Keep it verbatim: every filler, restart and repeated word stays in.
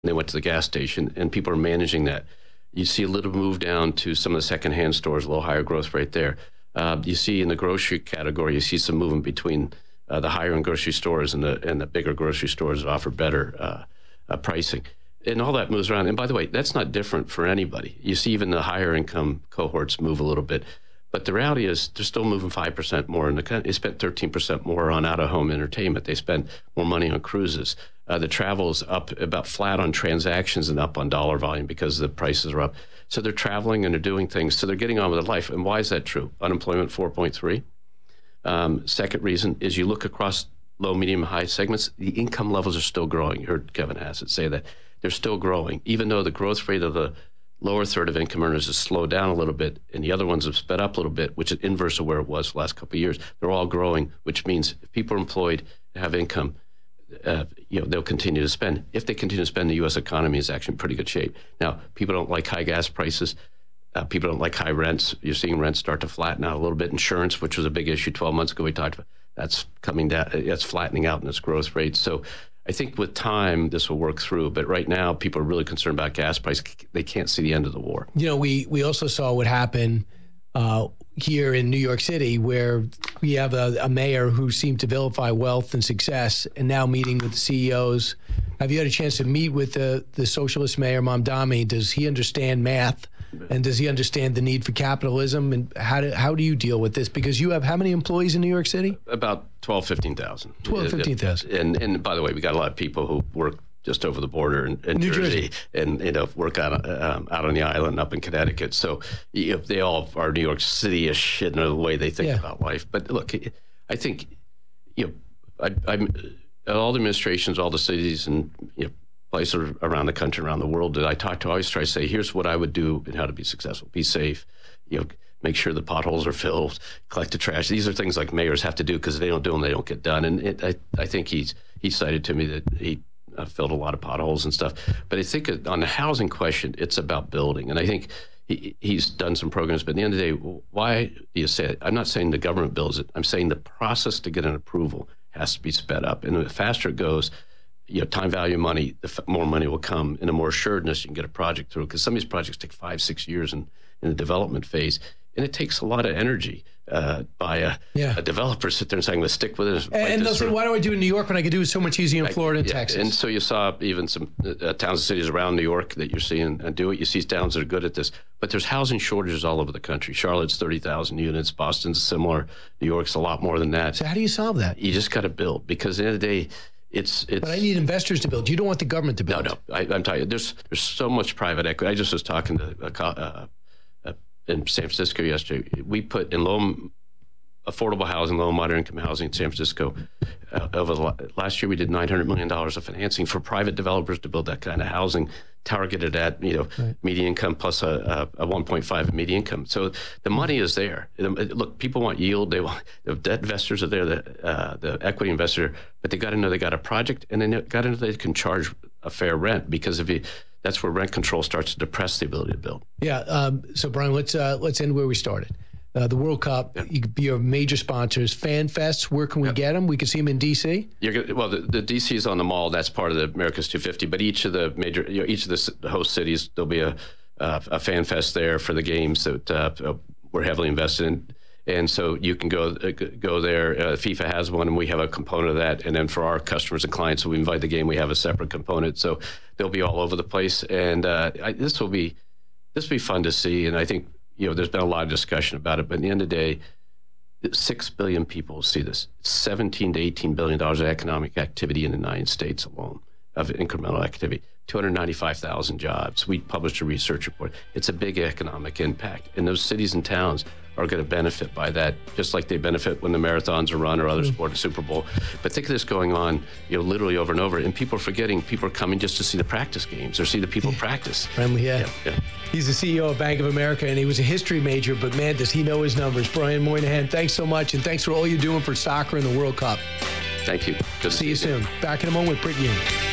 they went to the gas station, and people are managing that. You see a little move down to some of the secondhand stores, a little higher growth rate there. Uh, you see in the grocery category, you see some movement between uh, the higher end grocery stores and the and the bigger grocery stores that offer better uh, uh, pricing. And all that moves around. And by the way, that's not different for anybody. You see even the higher income cohorts move a little bit. But the reality is they're still moving five percent more in the country. They spent thirteen percent more on out-of-home entertainment. They spent more money on cruises. Uh, the travel's up about flat on transactions and up on dollar volume because the prices are up. So they're traveling and they're doing things. So they're getting on with their life. And why is that true? Unemployment four point three. Um, second reason is you look across low, medium, high segments, the income levels are still growing. You heard Kevin Hassett say that. They're still growing, even though the growth rate of the lower third of income earners has slowed down a little bit, and the other ones have sped up a little bit, which is inverse of where it was the last couple of years. They're all growing, which means if people are employed, have income, uh, you know, they'll continue to spend. If they continue to spend, the U S economy is actually in pretty good shape. Now, people don't like high gas prices. Uh, people don't like high rents. You're seeing rents start to flatten out a little bit. Insurance, which was a big issue twelve months ago, we talked about, that's coming down. That's flattening out in its growth rate. So I think with time, this will work through. But right now, people are really concerned about gas prices. They can't see the end of the war. You know, we we also saw what happened uh, here in New York City, where we have a, a mayor who seemed to vilify wealth and success, and now meeting with the C E Os. Have you had a chance to meet with the, the socialist mayor, Mamdani? Does he understand math? And does he understand the need for capitalism? And how do, how do you deal with this? Because you have how many employees in New York City? About twelve, fifteen thousand. twelve, fifteen thousand. And, and by the way, we got a lot of people who work just over the border in, in New Jersey, Jersey, and you know work out um, out on the island up in Connecticut. So you know, they all are New York City-ish in the way they think Yeah. about life. But look, I think you know, I, I'm all the administrations, all the cities, and you know, places around the country, around the world that I talk to, I always try to say, here's what I would do and how to be successful. Be safe, you know, make sure the potholes are filled, collect the trash. These are things like mayors have to do because if they don't do them, they don't get done. And it, I, I think he's he cited to me that he uh, filled a lot of potholes and stuff. But I think on the housing question, it's about building. And I think he, he's done some programs. But at the end of the day, why do you say it? I'm not saying the government builds it. I'm saying the process to get an approval has to be sped up. And the faster it goes, you know, time value of money, the f- more money will come, and the more assuredness you can get a project through. Because some of these projects take five, six years in, in the development phase, and it takes a lot of energy uh, by a, Yeah. a developer sit there and saying, let's stick with it. And, and they'll say, why do I do it in New York when I could do it so much easier in Florida and yeah. Texas? And so you saw even some uh, towns and cities around New York that you're seeing uh, do it. You see towns that are good at this. But there's housing shortages all over the country. Charlotte's thirty thousand units. Boston's similar. New York's a lot more than that. So how do you solve that? You just got to build, because at the end of the day, It's, it's, But I need investors to build. You don't want the government to build. No, no. I, I'm telling you, there's there's so much private equity. I just was talking to a, co- uh, uh, in San Francisco yesterday. We put in low affordable housing, low and moderate income housing in San Francisco. Uh, over the last year, we did nine hundred million dollars of financing for private developers to build that kind of housing, targeted at you know Right. median income plus a, a, a one point five median income. So the money is there. Look, people want yield. They want the debt investors are there, the uh, the equity investor, but they got to know they got a project, and they got to know they can charge a fair rent, because if you that's where rent control starts to depress the ability to build. Yeah. Um, so Brian, let's uh, let's end where we started. Uh, the World Cup, Yeah. you could be your major sponsors. Fan Fests, where can we Yep. get them? We can see them in D C. You're gonna, well, the, the D C is on the mall. That's part of the America's two fifty. But each of the major, you know, each of the s- host cities, there'll be a uh, a fan fest there for the games that uh, we're heavily invested in. And so you can go uh, go there. Uh, FIFA has one, and we have a component of that. And then for our customers and clients who we invite the game, we have a separate component. So they'll be all over the place. And uh, I, this will be this will be fun to see. And I think, you know, there's been a lot of discussion about it, but at the end of the day, six billion people will see this. It's seventeen to eighteen billion dollars of economic activity in the United States alone, of incremental activity. two hundred ninety-five thousand jobs. We published a research report. It's a big economic impact. And those cities and towns are going to benefit by that, just like they benefit when the marathons are run or other mm. sport, the Super Bowl. But think of this going on, you know, literally over and over. And people are forgetting, people are coming just to see the practice games or see the people practice. Friendly, yeah. Yeah, yeah. He's the C E O of Bank of America, and he was a history major, but man, does he know his numbers. Brian Moynihan, thanks so much, and thanks for all you're doing for soccer and the World Cup. Thank you. Good to See you soon. Back in a moment with Britt Yoon.